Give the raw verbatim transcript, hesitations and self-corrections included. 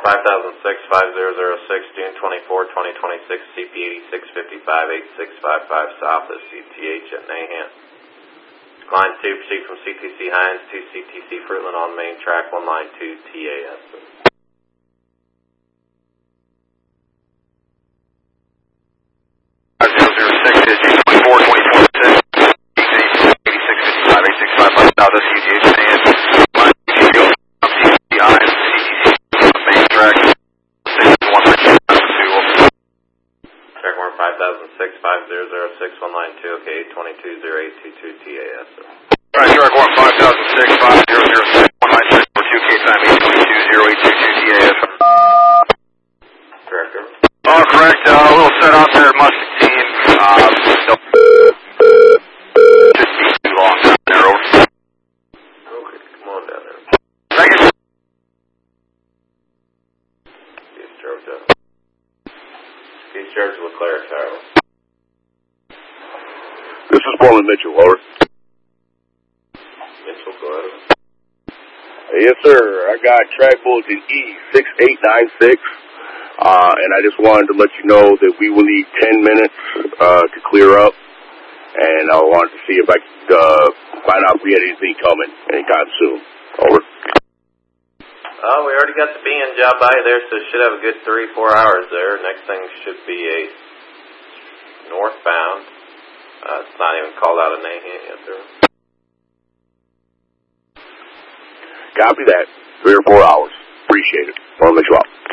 five thousand six, five zero zero six, June twenty-fourth, twenty twenty-six, C P eighty-six fifty-five, eighty-six fifty-five South of C T H at Nahan. Line two, proceed from C T C Hines to C T C Fruitland on main track, one line two T A S. zero zero six is June twenty-fourth, twenty twenty-six, eighty-six fifty-five, eighty-six fifty-five South of C T H at Nahan. Line two, go from C T C Hines to C T C on main track, one line two, Track one five thousand six, five zero zero six, one line two, okay, eight two two, zero eight two two T A S. Alright, track one five thousand six, five zero zero six, one line six four two, K time eight two two, zero eight two two T A S. Director. Oh, correct, uh, a little set out there at Muscatine, uh, just be too long down there, over. Okay, come on down there. Second. He's charged up. He's charged with Leclerc Tower. This is Portland Mitchell, over. Mitchell, go ahead. Yes, sir. I got track bulletin E six eight nine six, uh, and I just wanted to let you know that we will need ten minutes uh, to clear up, and I wanted to see if I could uh, find out if we had anything coming anytime soon. Over. Oh, we already got the being job by there, so should have a good three, four hours there. Next thing should be a northbound. Uh, it's not even called out of Nahan yet, sir. Copy that. Three or four hours. Appreciate it. Want to let you out.